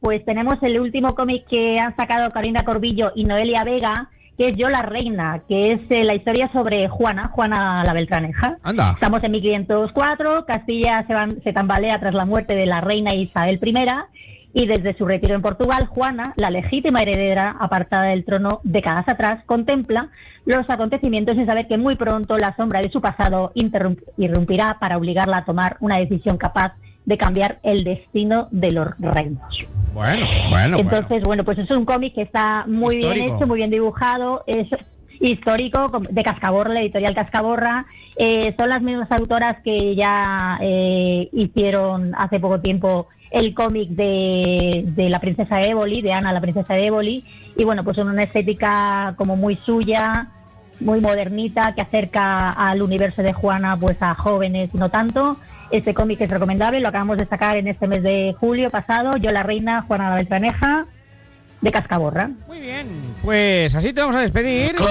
pues tenemos el último cómic que han sacado Carolina Corbillo y Noelia Vega, que es Yo la Reina, que es la historia sobre Juana la Beltraneja. Anda. Estamos en 1504, Castilla se tambalea tras la muerte de la reina Isabel I, y desde su retiro en Portugal, Juana, la legítima heredera apartada del trono décadas atrás, contempla los acontecimientos sin saber que muy pronto la sombra de su pasado irrumpirá para obligarla a tomar una decisión capaz de cambiar el destino de los reinos. Bueno. Entonces, pues es un cómic que está muy Histórico. bien hecho, muy bien dibujado, es histórico, de Cascaborra, la editorial Cascaborra. Son las mismas autoras que ya hicieron hace poco tiempo el cómic de la princesa Éboli, de Ana, la princesa de Éboli, y bueno, pues en una estética como muy suya, muy modernita, que acerca al universo de Juana pues a jóvenes y no tanto. Este cómic es recomendable, lo acabamos de sacar en este mes de julio pasado, Yo la Reina, Juana la Beltraneja, de Cascaborra. Muy bien, pues así te vamos a despedir.